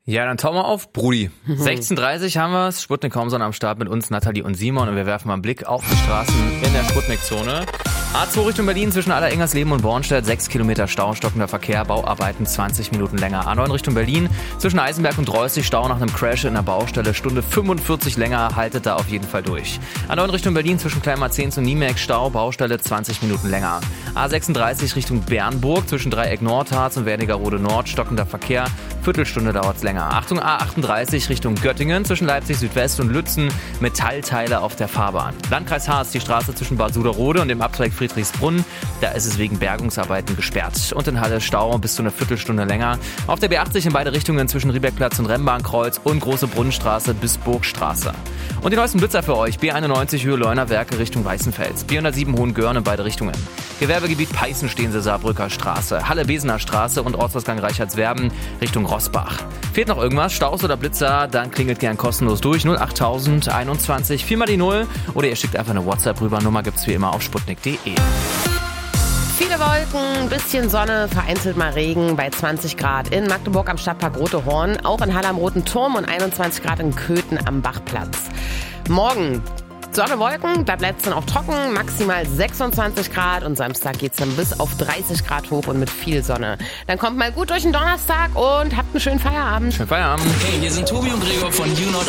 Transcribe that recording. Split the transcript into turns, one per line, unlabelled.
Ja, dann tauchen wir auf, Brudi. 16:30 haben wir's. Sputnik Homson am Start mit uns, Nathalie und Simon. Und wir werfen mal einen Blick auf die Straßen in der Sputnik-Zone. A2 Richtung Berlin zwischen Allerengersleben und Bornstedt. 6 Kilometer Stau, stockender Verkehr, Bauarbeiten 20 Minuten länger. A9 Richtung Berlin zwischen Eisenberg und Reußig. Stau nach einem Crash in der Baustelle. Stunde 45 länger. Haltet da auf jeden Fall durch. A9 Richtung Berlin zwischen Kleinmarzehns und Niemek. Stau, Baustelle 20 Minuten länger. A36 Richtung Bernburg zwischen Dreieck Nordharz und Wernigerode Nord. Stockender Verkehr. Viertelstunde dauert's länger. Achtung, A38 Richtung Göttingen zwischen Leipzig Südwest und Lützen. Metallteile auf der Fahrbahn. Landkreis Harz, die Straße zwischen Bad Suderode und dem Abzweig Friedrichsbrunn. Da ist es wegen Bergungsarbeiten gesperrt. Und in Halle Stau bis zu einer Viertelstunde länger. Auf der B80 in beide Richtungen zwischen Riebeckplatz und Remmbahnkreuz und Große Brunnenstraße bis Burgstraße. Und die neuesten Blitzer für euch. B91 Höhe Leunerwerke Richtung Weißenfels. B107 Hohengörn in beide Richtungen. Gewerbegebiet Peißenstehense Saarbrücker Straße. Halle-Besener Straße und Ortsausgang Reichertswerden Richtung Rossbach. Fehlt noch irgendwas? Staus oder Blitzer? Dann klingelt gern kostenlos durch. 08021 4 mal die 0. Oder ihr schickt einfach eine WhatsApp rüber. Nummer gibt's wie immer auf sputnik.de.
Viele Wolken, bisschen Sonne, vereinzelt mal Regen bei 20 Grad in Magdeburg am Stadtpark Rote Horn, auch in Halle am Roten Turm und 21 Grad in Köthen am Bachplatz. Morgen Sonne, Wolken, da bleibt es dann auch trocken, maximal 26 Grad und Samstag geht's dann bis auf 30 Grad hoch und mit viel Sonne. Dann kommt mal gut durch den Donnerstag und habt einen schönen Feierabend.
Schönen Feierabend.
Hey, wir sind Tobi und Gregor von You Not